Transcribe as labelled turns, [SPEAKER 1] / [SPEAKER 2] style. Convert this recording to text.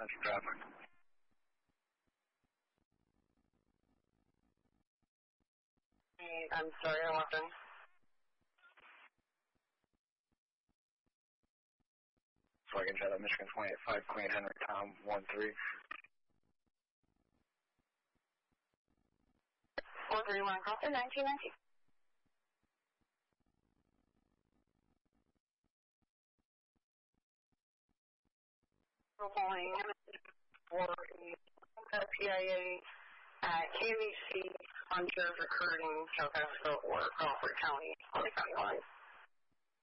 [SPEAKER 1] Central traffic.
[SPEAKER 2] I'm sorry, I walked in.
[SPEAKER 1] So I can try that Michigan 28-5, Queen Henry, Tom 13.
[SPEAKER 2] 431 across the 1990. Calling for a PIA at KVC on Sheriff recruiting South Africa or Crawford County on the county line.